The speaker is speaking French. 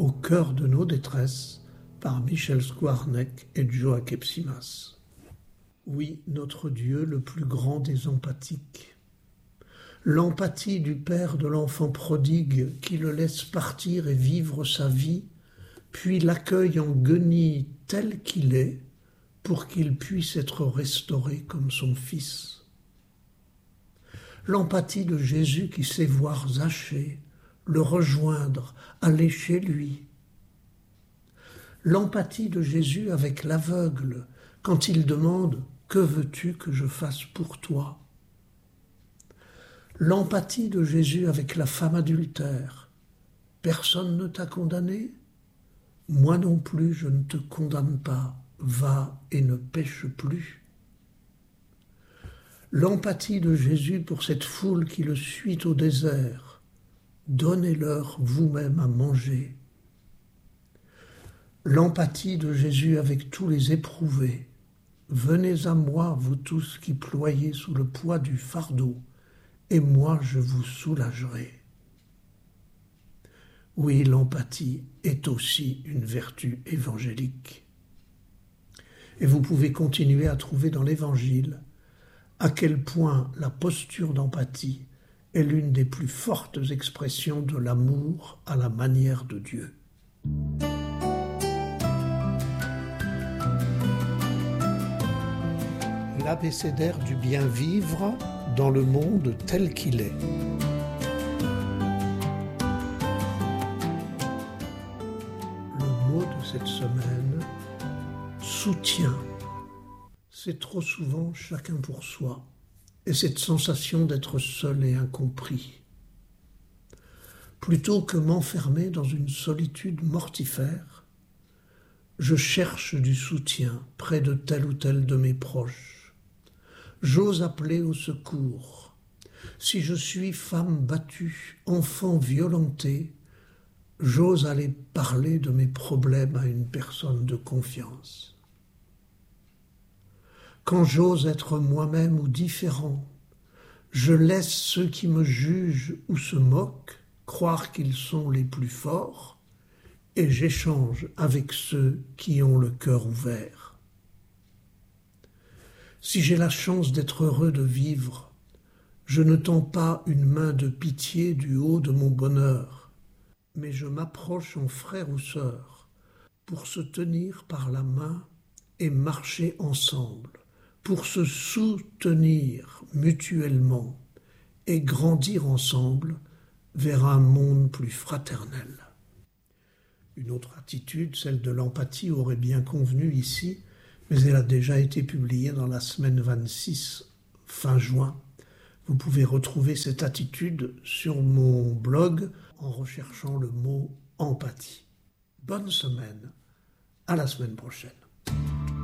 Au cœur de nos détresses par Michel Skwarnek et Joa Kepsimas. Oui, notre Dieu, le plus grand des empathiques. L'empathie du père de l'enfant prodigue qui le laisse partir et vivre sa vie, puis l'accueille en guenille tel qu'il est, pour qu'il puisse être restauré comme son fils. L'empathie de Jésus qui sait voir Zachée, le rejoindre, aller chez lui. L'empathie de Jésus avec l'aveugle, quand il demande « Que veux-tu que je fasse pour toi ?» L'empathie de Jésus avec la femme adultère. « Personne ne t'a condamné ? Moi non plus je ne te condamne pas, va et ne pêche plus. » L'empathie de Jésus pour cette foule qui le suit au désert. « Donnez-leur vous-même à manger. » L'empathie de Jésus avec tous les éprouvés. « Venez à moi, vous tous qui ployez sous le poids du fardeau, et moi je vous soulagerai. » Oui, l'empathie est aussi une vertu évangélique. Et vous pouvez continuer à trouver dans l'Évangile à quel point la posture d'empathie est l'une des plus fortes expressions de l'amour à la manière de Dieu. L'abécédaire du bien vivre dans le monde tel qu'il est. Le mot de cette semaine, soutien. C'est trop souvent chacun pour soi, et cette sensation d'être seul et incompris. Plutôt que m'enfermer dans une solitude mortifère, je cherche du soutien près de tel ou tel de mes proches. J'ose appeler au secours. Si je suis femme battue, enfant violenté, j'ose aller parler de mes problèmes à une personne de confiance. Quand j'ose être moi-même ou différent, je laisse ceux qui me jugent ou se moquent croire qu'ils sont les plus forts et j'échange avec ceux qui ont le cœur ouvert. Si j'ai la chance d'être heureux de vivre, je ne tends pas une main de pitié du haut de mon bonheur, mais je m'approche en frère ou sœur pour se tenir par la main et marcher ensemble, pour se soutenir mutuellement et grandir ensemble vers un monde plus fraternel. Une autre attitude, celle de l'empathie, aurait bien convenu ici, mais elle a déjà été publiée dans la semaine 26, fin juin. Vous pouvez retrouver cette attitude sur mon blog en recherchant le mot empathie. Bonne semaine, à la semaine prochaine.